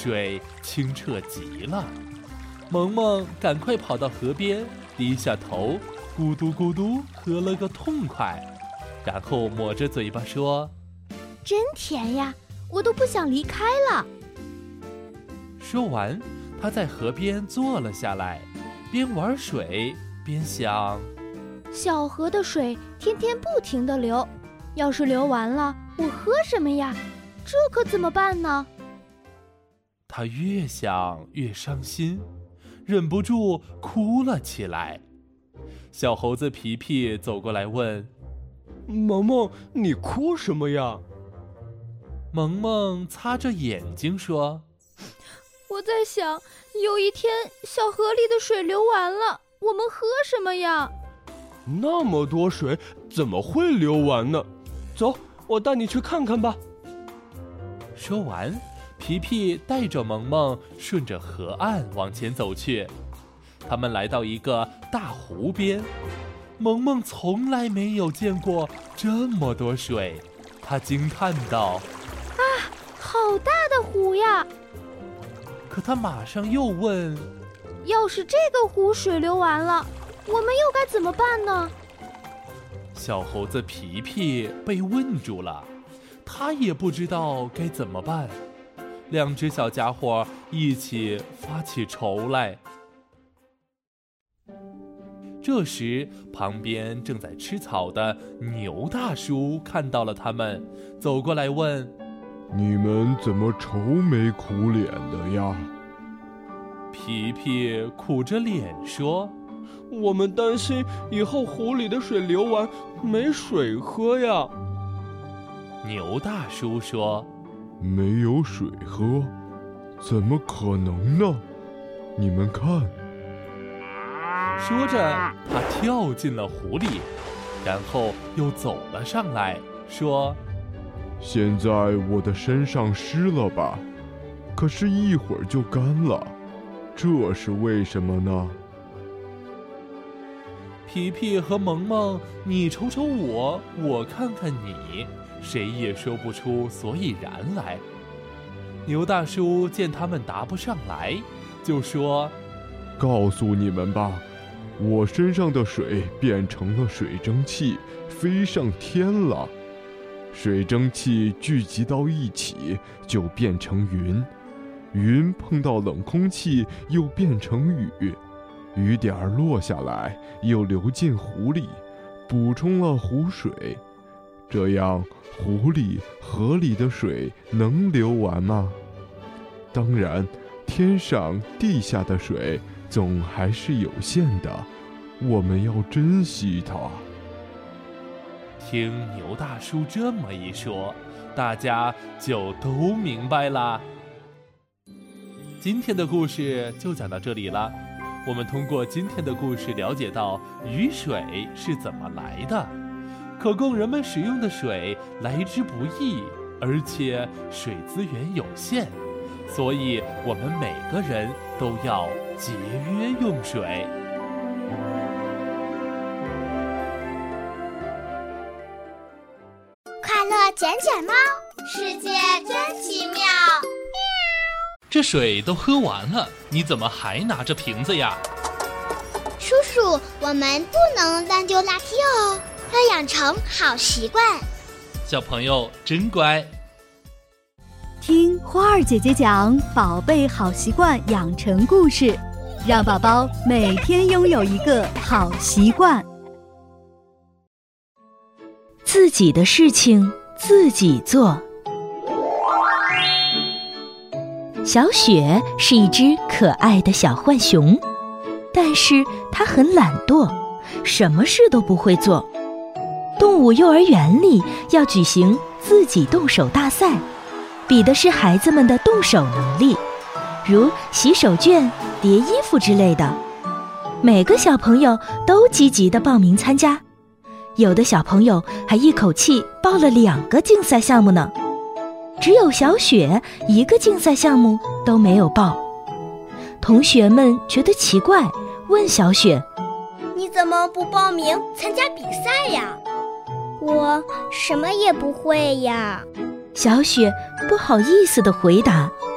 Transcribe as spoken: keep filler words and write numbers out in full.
水清澈极了。萌萌赶快跑到河边，低下头，咕嘟咕嘟喝了个痛快，然后抹着嘴巴说： 真甜呀，我都不想离开了。 说完，他在河边坐了下来，边玩水边想： 小河的水天天不停地流，要是流完了，我喝什么呀？这可怎么办呢？ 他越想越伤心，忍不住哭了起来。小猴子皮皮走过来问： 萌萌，你哭什么呀？ 萌萌擦着眼睛说： 我在想，有一天小河里的水流完了，我们喝什么呀？ 那么多水怎么会流完呢？走，我带你去看看吧。 说完，皮皮带着萌萌顺着河岸往前走去。他们来到一个大湖边，萌萌从来没有见过这么多水，她惊叹道： 啊，好大的湖呀！ 可她马上又问： 要是这个湖水流完了，我们又该怎么办呢？ 小猴子皮皮被问住了，他也不知道该怎么办。两只小家伙一起发起愁来。这时，旁边正在吃草的牛大叔看到了他们，走过来问： 你们怎么愁眉苦脸的呀？ 皮皮苦着脸说： 我们担心以后湖里的水流完没水喝呀。 牛大叔说： 没有水喝，怎么可能呢？你们看。 说着，他跳进了湖里，然后又走了上来，说： 现在我的身上湿了吧？可是一会儿就干了，这是为什么呢？ 皮皮和萌萌，你瞅瞅我，我看看你，谁也说不出所以然来。牛大叔见他们答不上来，就说： 告诉你们吧，我身上的水变成了水蒸气，飞上天了。水蒸气聚集到一起就变成云，云碰到冷空气又变成雨，雨点儿落下来又流进湖里，补充了湖水。这样湖里河里的水能流完吗？当然，天上地下的水总还是有限的，我们要珍惜它。 听牛大叔这么一说，大家就都明白了。今天的故事就讲到这里了。我们通过今天的故事了解到雨水是怎么来的，可供人们使用的水来之不易，而且水资源有限，所以我们每个人都要节约用水。 快乐捡捡猫，世界真奇妙。 这水都喝完了，你怎么还拿着瓶子呀？ 叔叔，我们不能乱丢垃圾哦，要养成好习惯。 小朋友真乖。 听花儿姐姐讲宝贝好习惯养成故事，让宝宝每天拥有一个好习惯。 自己的事情自己做。小雪是一只可爱的小浣熊，但是它很懒惰，什么事都不会做。动物幼儿园里要举行自己动手大赛，比的是孩子们的动手能力，如洗手绢、叠衣服之类的。每个小朋友都积极地报名参加，有的小朋友还一口气报了两个竞赛项目呢。只有小雪一个竞赛项目都没有报。同学们觉得奇怪，问小雪： 你怎么不报名参加比赛呀？我什么也不会呀。 小雪不好意思地回答：